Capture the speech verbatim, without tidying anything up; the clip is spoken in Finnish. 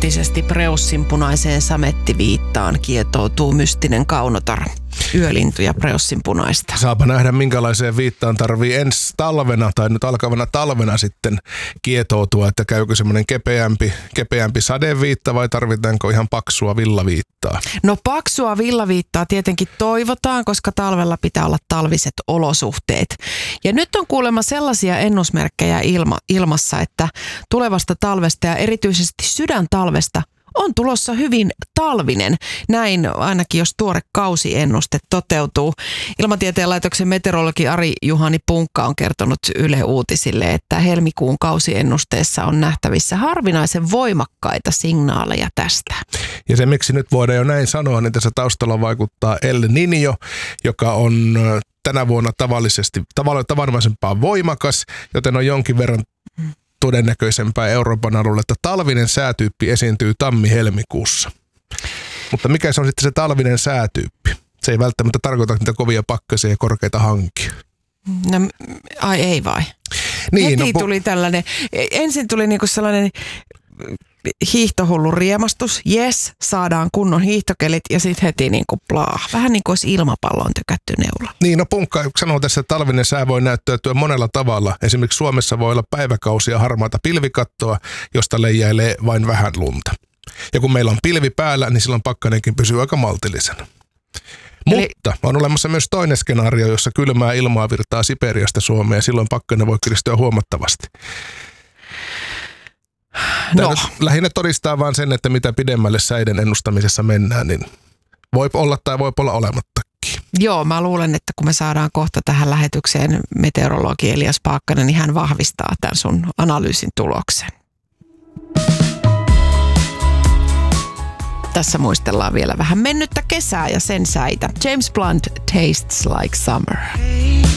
mystisesti preussinpunaiseen samettiviittaan kietoutuu mystinen kaunotar. Yölintu ja preussinpunaista. Saapa nähdä, minkälaiseen viittaan tarvii ensi talvena tai nyt alkavana talvena sitten kietoutua, että käykö semmoinen kepeämpi, kepeämpi sadeviitta vai tarvitaanko ihan paksua villaviittaa? No paksua villaviittaa tietenkin toivotaan, koska talvella pitää olla talviset olosuhteet. Ja nyt on kuulemma sellaisia ennusmerkkejä ilma, ilmassa, että tulevasta talvesta ja erityisesti sydäntalvesta on tulossa hyvin talvinen. Näin ainakin, jos tuore kausiennuste toteutuu. Ilmatieteen laitoksen meteorologi Ari-Juhani Punkka on kertonut Yle Uutisille, että helmikuun kausiennusteessa on nähtävissä harvinaisen voimakkaita signaaleja tästä. Ja se, miksi nyt voidaan jo näin sanoa, niin tässä taustalla vaikuttaa El Niño, joka on tänä vuonna tavallisesti tavanomaisempaa voimakas, joten on jonkin verran todennäköisempää Euroopan alueella, että talvinen säätyyppi esiintyy tammi-helmikuussa. Mutta mikä se on sitten se talvinen säätyyppi? Se ei välttämättä tarkoita niitä kovia pakkasia ja korkeita hankia. No, ai ei vai? Niin, Heti no, tuli tällainen, ensin tuli niinku sellainen hiihtohullu riemastus. Jes, saadaan kunnon hiihtokelit ja sitten heti niinku plaa. Vähän niin kuin olisi ilmapalloon tykätty neula. Niin, no Punkka sanoo tässä, että talvinen sää voi näyttäytyä monella tavalla. Esimerkiksi Suomessa voi olla päiväkausia harmaata pilvikattoa, josta leijailee vain vähän lunta. Ja kun meillä on pilvi päällä, niin silloin pakkanenkin pysyy aika maltillisena. Eli Mutta on olemassa myös toinen skenaario, jossa kylmää ilmaa virtaa Siperiasta Suomeen ja silloin pakkanen voi kiristyä huomattavasti. Tämä no. nyt lähinnä todistaa vaan sen, että mitä pidemmälle säiden ennustamisessa mennään, niin voi olla tai voi olla olemattakin. Joo, mä luulen, että kun me saadaan kohta tähän lähetykseen meteorologi Elias Paakkanen, niin hän vahvistaa tämän sun analyysin tuloksen. Tässä muistellaan vielä vähän mennyttä kesää ja sen säitä. James Blunt, Tastes Like Summer.